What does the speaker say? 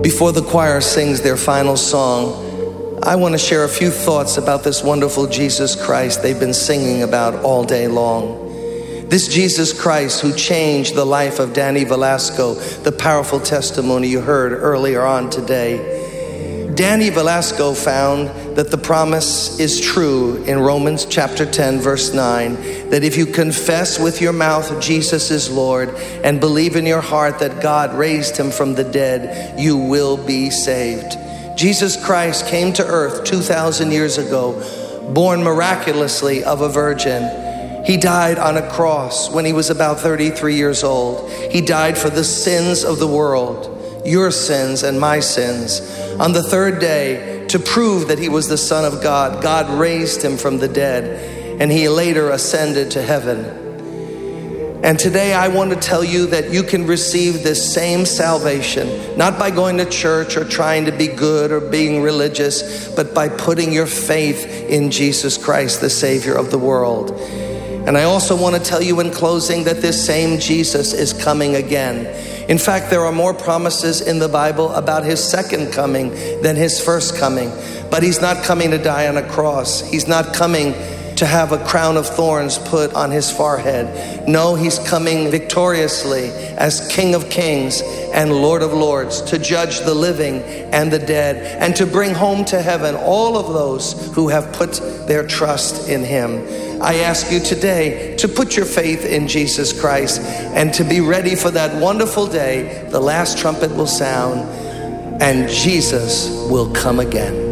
Before the choir sings their final song, I want to share a few thoughts about this wonderful Jesus Christ they've been singing about all day long. This Jesus Christ who changed the life of Danny Velasco, the powerful testimony you heard earlier on today. Danny Velasco found that the promise is true in Romans chapter 10, verse 9, that if you confess with your mouth Jesus is Lord and believe in your heart that God raised him from the dead, you will be saved. Jesus Christ came to earth 2,000 years ago, born miraculously of a virgin. He died on a cross when he was about 33 years old. He died for the sins of the world, your sins and my sins. On the third day, to prove that he was the Son of God, God raised him from the dead, and he later ascended to heaven. And today I want to tell you that you can receive this same salvation, not by going to church or trying to be good or being religious, but by putting your faith in Jesus Christ, the Savior of the world. And I also want to tell you in closing that this same Jesus is coming again. In fact, there are more promises in the Bible about his second coming than his first coming. But he's not coming to die on a cross. He's not coming to have a crown of thorns put on his forehead. No, he's coming victoriously as King of Kings and Lord of Lords to judge the living and the dead and to bring home to heaven all of those who have put their trust in him. I ask you today to put your faith in Jesus Christ and to be ready for that wonderful day. The last trumpet will sound and Jesus will come again.